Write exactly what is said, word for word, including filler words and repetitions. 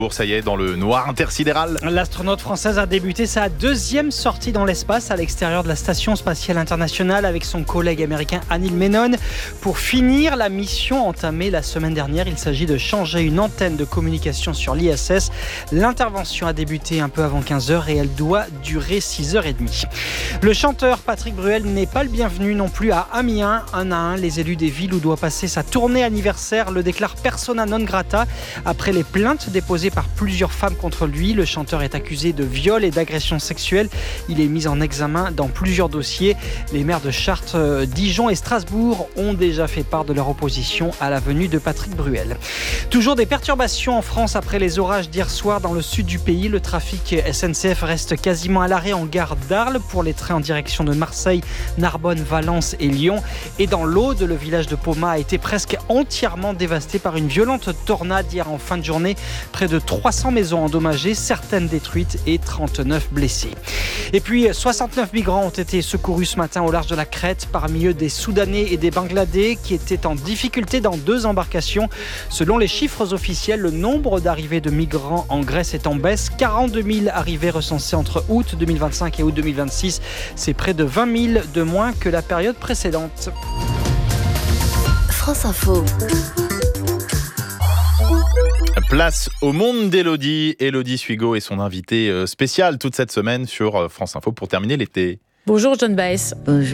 Ça y est, dans le noir intersidéral. L'astronaute française a débuté sa deuxième sortie dans l'espace à l'extérieur de la Station spatiale internationale avec son collègue américain Anil Menon. Pour finir la mission entamée la semaine dernière, il s'agit de changer une antenne de communication sur l'I S S. L'intervention a débuté un peu avant quinze heures et elle doit durer six heures trente. Le chanteur Patrick Bruel n'est pas le bienvenu non plus à Amiens. Un à un, les élus des villes où doit passer sa tournée anniversaire le déclarent persona non grata après les plaintes déposées par plusieurs femmes contre lui. Le chanteur est accusé de viol et d'agression sexuelle. Il est mis en examen dans plusieurs dossiers. Les maires de Chartres, Dijon et Strasbourg ont déjà fait part de leur opposition à la venue de Patrick Bruel. Toujours des perturbations en France après les orages d'hier soir dans le sud du pays. Le trafic S N C F reste quasiment à l'arrêt en gare d'Arles pour les trains en direction de Marseille, Narbonne, Valence et Lyon. Et dans l'Aude, le village de Poma a été presque entièrement dévasté par une violente tornade hier en fin de journée. Près de trois cents maisons endommagées, certaines détruites et trente-neuf blessés. Et puis, soixante-neuf migrants ont été secourus ce matin au large de la Crète, parmi eux des Soudanais et des Bangladais qui étaient en difficulté dans deux embarcations. Selon les chiffres officiels, le nombre d'arrivées de migrants en Grèce est en baisse. quarante-deux mille arrivées recensées entre août deux mille vingt-cinq et août deux mille vingt-six. C'est près de vingt mille de moins que la période précédente. France Info. Place au monde d'Élodie. Élodie Suigo est son invitée spéciale toute cette semaine sur France Info pour terminer l'été. Bonjour John Baez. Bonjour.